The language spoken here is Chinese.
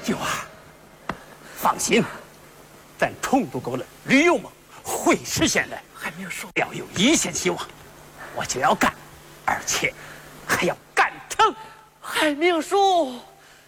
舅啊，放心，咱重渡沟的旅游梦会实现的， 还没有说， 要有一线希望，我就要干，而且还要干成， 还没有说。